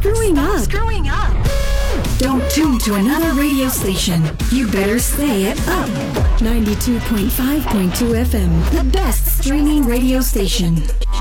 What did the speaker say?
screwing up. Don't tune to another radio station. You better stay at Up 92.5.2 FM, the best streaming radio station.